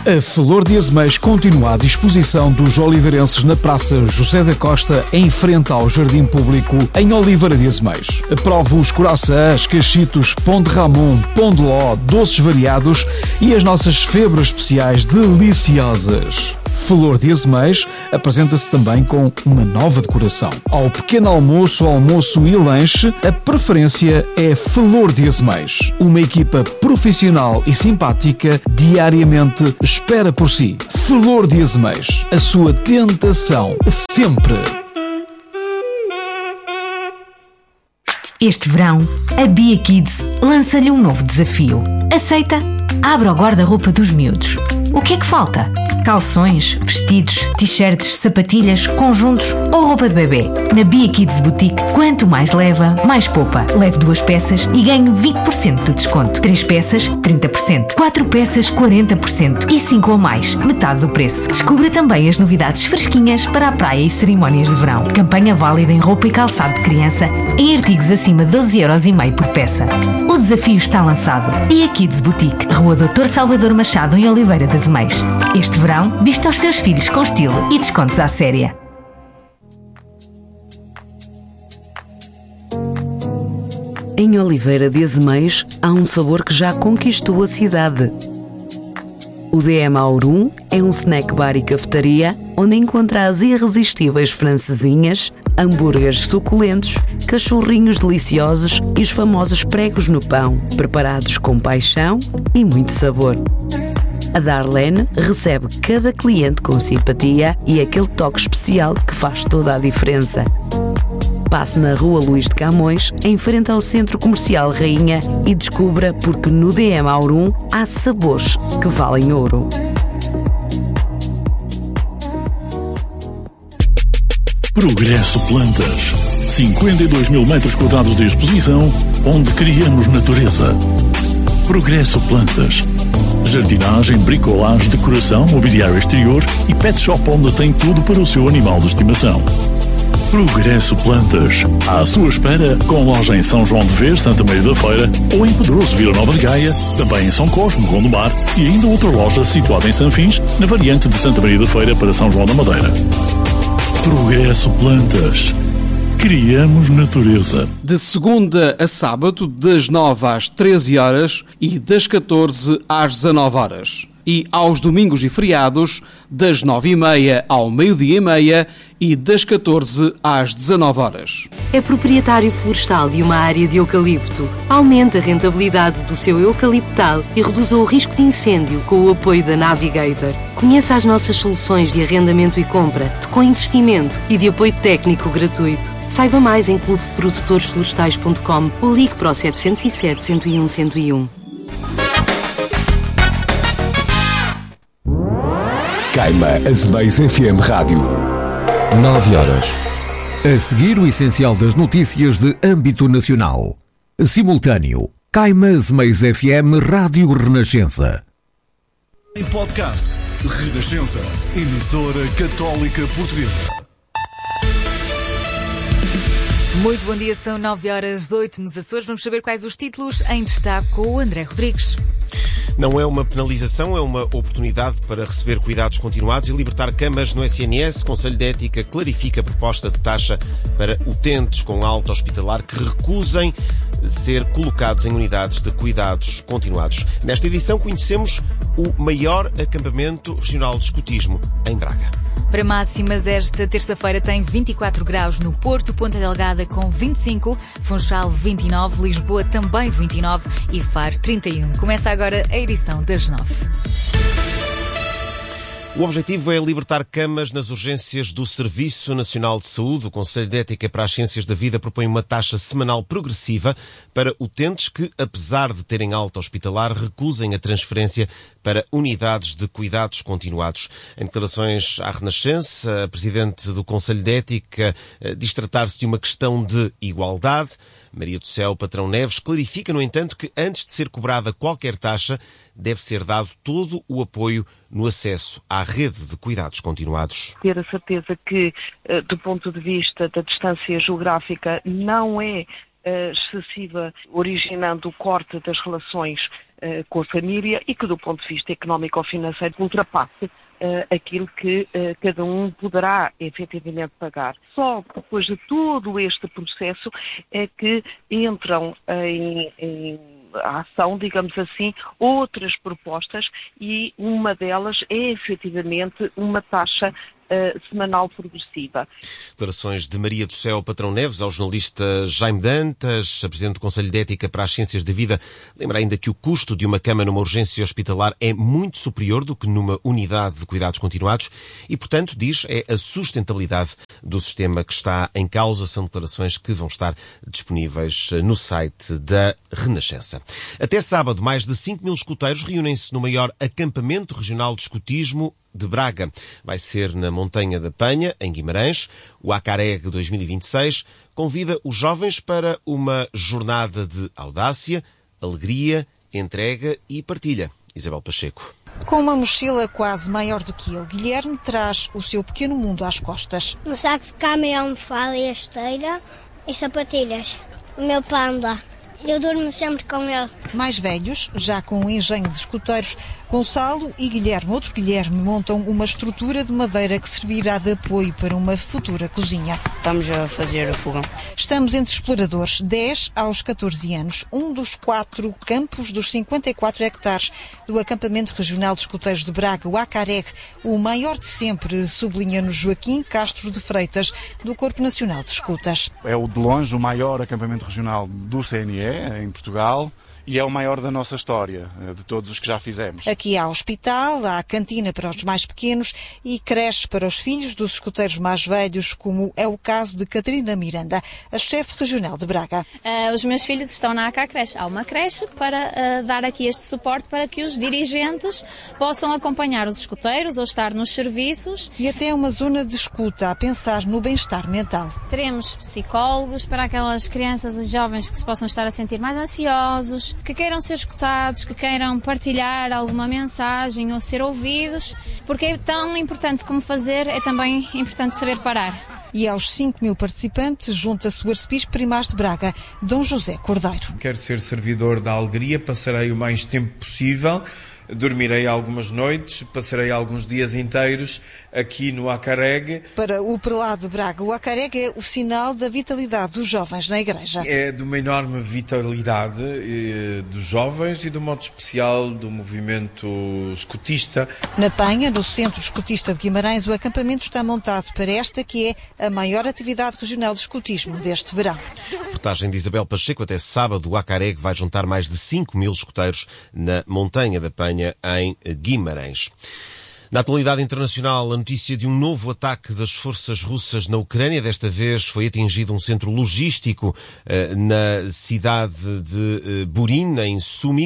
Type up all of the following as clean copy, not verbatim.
A Flor de Azeméis continua à disposição dos oliveirenses na Praça José da Costa, em frente ao Jardim Público, em Oliveira de Azeméis. Prove os coraçãs, cachitos, pão de Ramon, pão de ló, doces variados e as nossas febras especiais deliciosas. Flor de Azeméis apresenta-se também com uma nova decoração. Ao pequeno almoço, almoço e lanche, a preferência é Flor de Azeméis. Uma equipa profissional e simpática diariamente espera por si. Flor de Azeméis, a sua tentação sempre. Este verão, a Bia Kids lança-lhe um novo desafio. Aceita? Abre o guarda-roupa dos miúdos. O que é que falta? Calções, vestidos, t-shirts, sapatilhas, conjuntos ou roupa de bebê. Na Bia Kids Boutique, quanto mais leva, mais poupa. Leve 2 peças e ganhe 20% de desconto. 3 peças, 30%. 4 peças, 40%. E 5 ou mais, metade do preço. Descubra também as novidades fresquinhas para a praia e cerimónias de verão. Campanha válida em roupa e calçado de criança, em artigos acima de 12,5€ por peça. O desafio está lançado. Bia Kids Boutique, Rua Dr. Salvador Machado, em Oliveira de Azeméis. Este verão, vista aos seus filhos com estilo e descontos à séria. Em Oliveira de Azeméis há um sabor que já conquistou a cidade. O DM Aurum é um snack bar e cafetaria onde encontra as irresistíveis francesinhas, hambúrgueres suculentos, cachorrinhos deliciosos e os famosos pregos no pão, preparados com paixão e muito sabor. A Darlene recebe cada cliente com simpatia e aquele toque especial que faz toda a diferença. Passe na Rua Luís de Camões, em frente ao Centro Comercial Rainha, e descubra porque no DM Aurum há sabores que valem ouro. Progresso Plantas. 52 mil metros quadrados de exposição, onde criamos natureza. Progresso Plantas. Jardinagem, bricolagem, decoração, mobiliário exterior e pet shop onde tem tudo para o seu animal de estimação. Progresso Plantas. À sua espera, com loja em São João de Vez, Santa Maria da Feira, ou em Pedroso, Vila Nova de Gaia, também em São Cosme, Gondomar, e ainda outra loja situada em Sanfins, na variante de Santa Maria da Feira para São João da Madeira. Progresso Plantas. Criamos natureza. De segunda a sábado, das 9 às 13 horas e das 14 às 19 horas. E aos domingos e feriados, das 9h30 ao meio-dia e meia e das 14 às 19 horas. É proprietário florestal de uma área de eucalipto. Aumente a rentabilidade do seu eucaliptal e reduza o risco de incêndio com o apoio da Navigator. Conheça as nossas soluções de arrendamento e compra, de co-investimento e de apoio técnico gratuito. Saiba mais em clubeprodutoresflorestais.com ou ligue para o 707 101 101. Caima Azeméis FM Rádio. 9 horas. A seguir, o essencial das notícias de âmbito nacional. Simultâneo. Caima Azeméis FM Rádio Renascença. Em podcast, Renascença, emissora católica portuguesa. Muito bom dia, são 9h08 nos Açores. Vamos saber quais os títulos em destaque com o André Rodrigues. Não é uma penalização, é uma oportunidade para receber cuidados continuados e libertar camas no SNS. Conselho de Ética clarifica a proposta de taxa para utentes com alta hospitalar que recusem ser colocados em unidades de cuidados continuados. Nesta edição conhecemos o maior acampamento regional de escotismo em Braga. Para máximas, esta terça-feira tem 24 graus no Porto, Ponta Delgada com 25, Funchal 29, Lisboa também 29 e Faro 31. Começa agora a edição das 9. O objetivo é libertar camas nas urgências do Serviço Nacional de Saúde. O Conselho de Ética para as Ciências da Vida propõe uma taxa semanal progressiva para utentes que, apesar de terem alta hospitalar, recusem a transferência para unidades de cuidados continuados. Em declarações à Renascença, a Presidente do Conselho de Ética diz tratar-se de uma questão de igualdade. Maria do Céu Patrão Neves clarifica, no entanto, que antes de ser cobrada qualquer taxa, deve ser dado todo o apoio no acesso à rede de cuidados continuados. Ter a certeza que, do ponto de vista da distância geográfica, não é excessiva, originando o corte das relações com a família e que do ponto de vista económico ou financeiro ultrapasse aquilo que cada um poderá efetivamente pagar. Só depois de todo este processo é que entram em ação, digamos assim, outras propostas e uma delas é efetivamente uma taxa semanal progressiva. Declarações de Maria do Céu Patrão Neves ao jornalista Jaime Dantas, a Presidente do Conselho de Ética para as Ciências da Vida. Lembra ainda que o custo de uma cama numa urgência hospitalar é muito superior do que numa unidade de cuidados continuados e, portanto, diz, é a sustentabilidade do sistema que está em causa. São declarações que vão estar disponíveis no site da Renascença. Até sábado, mais de 5 mil escuteiros reúnem-se no maior acampamento regional de escutismo de Braga. Vai ser na Montanha da Penha, em Guimarães. O Acareg 2026 convida os jovens para uma jornada de audácia, alegria, entrega e partilha. Isabel Pacheco. Com uma mochila quase maior do que ele, Guilherme traz o seu pequeno mundo às costas. Um saco de cama e almofada e esteira e sapatilhas. O meu panda. Eu durmo sempre com ele. Mais velhos, já com um engenho de escuteiros, Gonçalo e Guilherme, outro Guilherme, montam uma estrutura de madeira que servirá de apoio para uma futura cozinha. Estamos a fazer o fogão. Estamos entre exploradores, 10 aos 14 anos, um dos 4 campos dos 54 hectares do acampamento regional de escuteiros de Braga, o Acareg, o maior de sempre, sublinha-nos Joaquim Castro de Freitas, do Corpo Nacional de Escutas. É de longe o maior acampamento regional do CNE, em Portugal, e é o maior da nossa história, de todos os que já fizemos. Aqui há hospital, há cantina para os mais pequenos e creches para os filhos dos escuteiros mais velhos, como é o caso de Catarina Miranda, a chefe regional de Braga. Os meus filhos estão na AK Creche. Há uma creche para dar aqui este suporte para que os dirigentes possam acompanhar os escuteiros ou estar nos serviços. E até uma zona de escuta, a pensar no bem-estar mental. Teremos psicólogos para aquelas crianças e jovens que se possam estar a sentir mais ansiosos, que queiram ser escutados, que queiram partilhar alguma mensagem ou ser ouvidos, porque é tão importante como fazer, é também importante saber parar. E aos 5 mil participantes junta-se o arcebispo primaz de Braga, Dom José Cordeiro. Quero ser servidor da alegria, passarei o mais tempo possível, dormirei algumas noites, passarei alguns dias inteiros aqui no Acareg. Para o prelado de Braga, o Acareg é o sinal da vitalidade dos jovens na igreja. É de uma enorme vitalidade dos jovens e, de um modo especial, do movimento escutista. Na Penha, no Centro Escutista de Guimarães, o acampamento está montado para esta que é a maior atividade regional de escutismo deste verão. Reportagem de Isabel Pacheco. Até sábado, o Acareg vai juntar mais de 5 mil escuteiros na Montanha da Penha, em Guimarães. Na atualidade internacional, a notícia de um novo ataque das forças russas na Ucrânia. Desta vez foi atingido um centro logístico na cidade de Burina, em Sumi.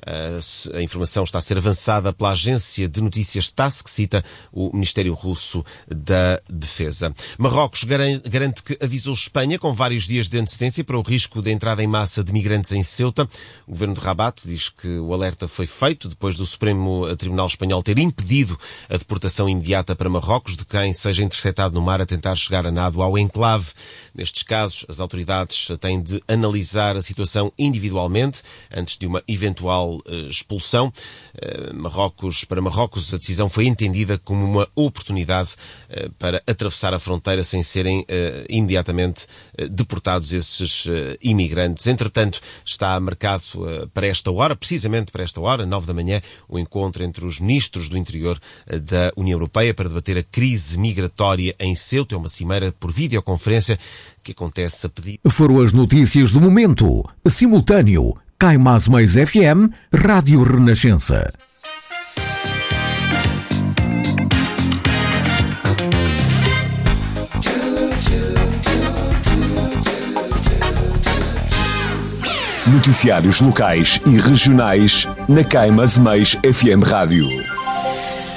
A informação está a ser avançada pela agência de notícias TASS, que cita o Ministério Russo da Defesa. Marrocos garante que avisou Espanha com vários dias de antecedência para o risco de entrada em massa de migrantes em Ceuta. O governo de Rabat diz que o alerta foi feito depois do Supremo Tribunal Espanhol ter impedido a deportação imediata para Marrocos de quem seja interceptado no mar a tentar chegar a nado ao enclave. Nestes casos, as autoridades têm de analisar a situação individualmente antes de uma eventual expulsão. Para Marrocos, a decisão foi entendida como uma oportunidade para atravessar a fronteira sem serem imediatamente deportados esses imigrantes. Entretanto, está marcado para esta hora, precisamente para esta hora, 9 da manhã, o encontro entre os ministros do Interior da União Europeia para debater a crise migratória em Ceuta. É uma cimeira por videoconferência que acontece a pedido. Foram as notícias do momento. Simultâneo. Caimás Mais FM, Rádio Renascença. Noticiários locais e regionais na Caimás Mais FM Rádio.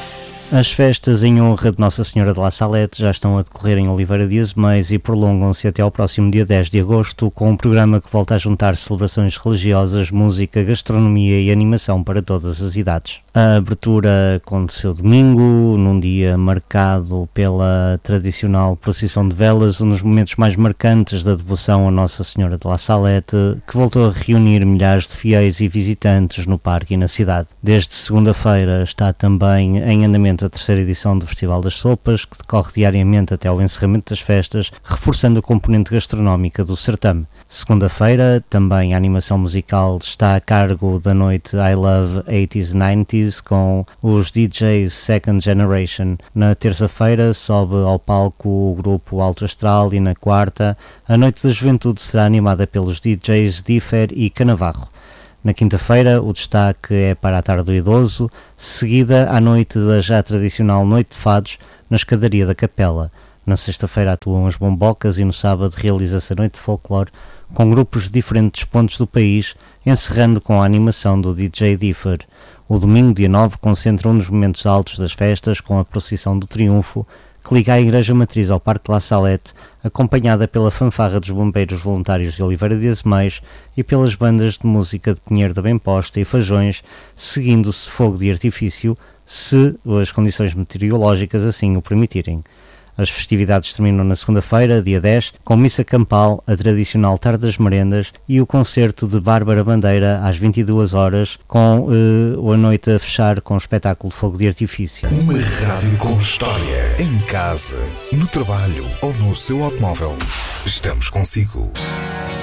As festas em honra de Nossa Senhora de La Salette já estão a decorrer em Oliveira de Azeméis e prolongam-se até ao próximo dia 10 de agosto, com um programa que volta a juntar celebrações religiosas, música, gastronomia e animação para todas as idades. A abertura aconteceu domingo, num dia marcado pela tradicional procissão de velas, um dos momentos mais marcantes da devoção a Nossa Senhora de La Salette, que voltou a reunir milhares de fiéis e visitantes no parque e na cidade. Desde segunda-feira está também em andamento a terceira edição do Festival das Sopas, que decorre diariamente até ao encerramento das festas, reforçando a componente gastronómica do certame. Segunda-feira, também a animação musical está a cargo da noite I Love 80s 90s, com os DJs Second Generation. Na terça-feira sobe ao palco o grupo Alto Astral e na quarta a Noite da Juventude será animada pelos DJs Differ e Canavarro. Na quinta-feira o destaque é para a Tarde do Idoso, seguida à noite da já tradicional Noite de Fados na escadaria da Capela. Na sexta-feira atuam as Bombocas e no sábado realiza-se a Noite de Folclore com grupos de diferentes pontos do país, encerrando com a animação do DJ Differ. O domingo, dia 9, concentra um dos momentos altos das festas com a procissão do Triunfo, que liga a Igreja Matriz ao Parque de La Salette, acompanhada pela fanfarra dos Bombeiros Voluntários de Oliveira de Azeméis e pelas bandas de música de Pinheiro da Bem-Posta e Fajões, seguindo-se fogo de artifício, se as condições meteorológicas assim o permitirem. As festividades terminam na segunda-feira, dia 10, com missa campal, a tradicional Tarde das Merendas e o concerto de Bárbara Bandeira às 22 horas, com a noite a fechar com o espetáculo de fogo de artifício. Uma rádio com história. Em casa, no trabalho ou no seu automóvel. Estamos consigo.